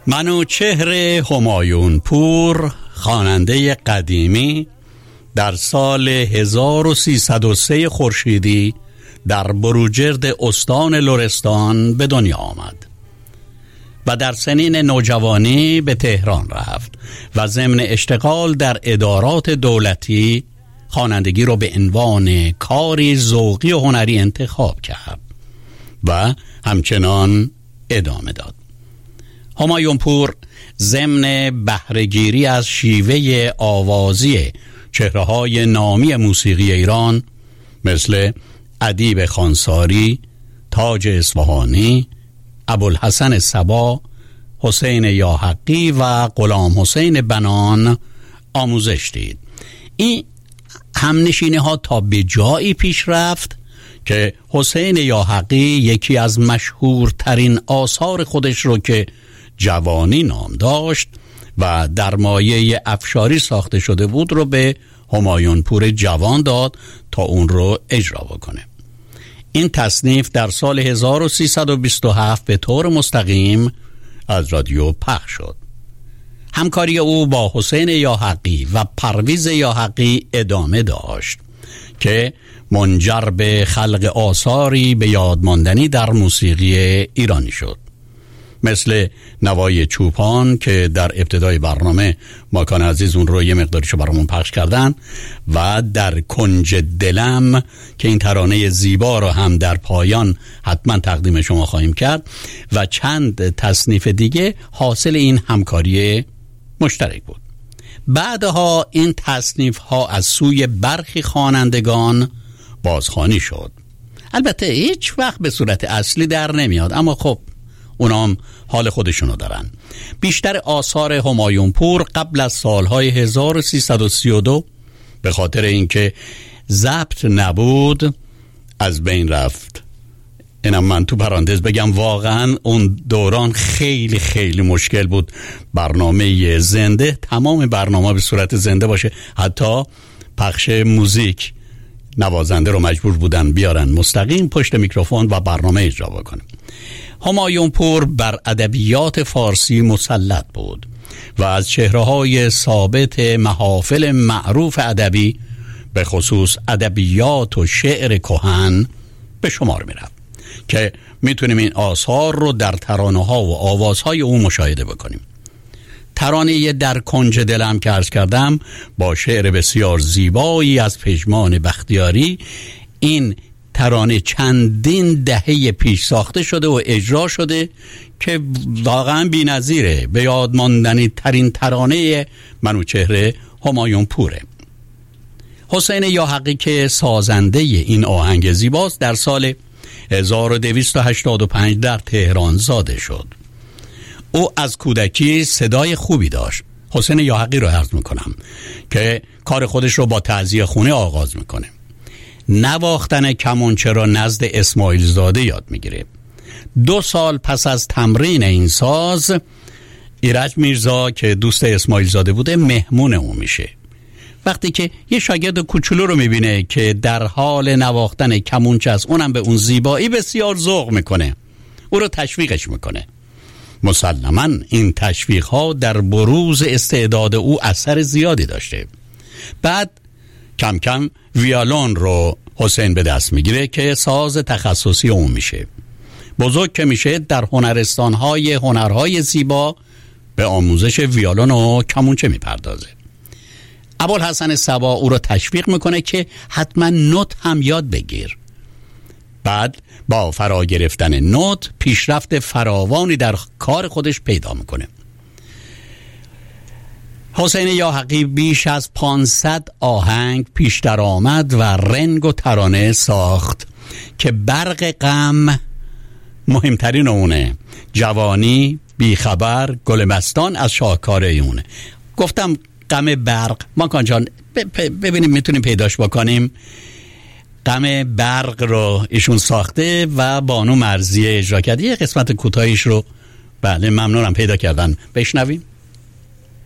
منوچهر همایون پور، خواننده قدیمی، در سال 1303 خورشیدی در بروجرد استان لرستان به دنیا آمد و در سنین نوجوانی به تهران رفت و ضمن اشتغال در ادارات دولتی خوانندگی را به عنوان کاری ذوقی و هنری انتخاب کرد و همچنان ادامه داد. همایون پور ضمن بهره‌گیری از شیوه آوازی چهره‌های نامی موسیقی ایران مثل ادیب خانساری، تاج اصفهانی، ابوالحسن صبا، حسین یاحقی و غلام حسین بنان آموزش دید. این همنشینی ها تا به جایی پیش رفت که حسین یاحقی یکی از مشهورترین آثار خودش رو که جوانی نام داشت و در مایه افشاری ساخته شده بود رو به همایون پور جوان داد تا اون رو اجرا بکنه. این تصنیف در سال 1327 به طور مستقیم از رادیو پخش شد. همکاری او با حسین یاحقی و پرویز یاحقی ادامه داشت که منجر به خلق آثاری به یادماندنی در موسیقی ایرانی شد، مثل نوای چوپان که در ابتدای برنامه ماکان عزیز اون رو یه مقداریشو برامون پخش کردن و در کنج دلم که این ترانه زیبا رو هم در پایان حتما تقدیم شما خواهیم کرد و چند تصنیف دیگه حاصل این همکاری مشترک بود. بعدها این تصنیف ها از سوی برخی خوانندگان بازخوانی شد. البته هیچ وقت به صورت اصلی در نمیاد، اما خب اونام حال خودشونو دارن. بیشتر آثار همایون پور قبل از سالهای 1332 به خاطر اینکه ضبط نبود از بین رفت. اینم من تو پرانتز بگم واقعا اون دوران خیلی خیلی مشکل بود برنامه زنده، تمام برنامه به صورت زنده باشه، حتی پخش موزیک نوازنده رو مجبور بودن بیارن مستقیم پشت میکروفون و برنامه اجرا بکنه. همایون پور بر ادبیات فارسی مسلط بود و از چهره‌های ثابت محافل معروف ادبی به خصوص ادبیات و شعر کهن به شمار می‌رفت که میتونیم این آثار رو در ترانه‌ها و آوازهای او مشاهده بکنیم. ترانه در کنج دلم که عرض کردم با شعر بسیار زیبایی از پژمان بختیاری، این ترانه چندین دهه پیش ساخته شده و اجرا شده که واقعا بی‌نظیره، به یاد ماندنی ترین ترانه منوچهر همایون پوره. حسین یاحقی که سازنده این آهنگ زیباست در سال 1285 در تهران زاده شد. او از کودکی صدای خوبی داشت. حسین یاحقی رو عرض میکنم که کار خودش رو با تعزیه خونه آغاز میکنه. نواختن کمانچه را نزد اسماعیل زاده یاد میگیره. 2 سال پس از تمرین این ساز، ایرج میرزا که دوست اسماعیل زاده بوده مهمون اون میشه. وقتی که یه شاگرد کوچولو رو میبینه که در حال نواختن کمانچه است، اونم به اون زیبایی بسیار ذوق میکنه، او رو تشویقش میکنه. مسلماً این تشویق ها در بروز استعداد او اثر زیادی داشته. بعد کم کم ویولون رو حسین به دست میگیره که ساز تخصصی اون میشه. بزرگ که میشه در هنرستان‌های هنرهای زیبا به آموزش ویولون و کمانچه میپردازه. ابوالحسن صبا او رو تشویق میکنه که حتما نوت هم یاد بگیر. بعد با فرا گرفتن نوت پیشرفت فراوانی در کار خودش پیدا میکنه. حسین یاحقی بیش از 500 آهنگ پیش درآمد و رنگ و ترانه ساخت که برق غم مهمترین اونه. جوانی، بیخبر، گل مستان از شاهکاره اونه. گفتم غم برق، ماکان جان ببینیم میتونیم پیداش بکنیم. غم برق رو ایشون ساخته و بانو مرضیه اجرا کرده. یه قسمت کوتاهیش رو بله ممنونم پیدا کردن، بشنویم.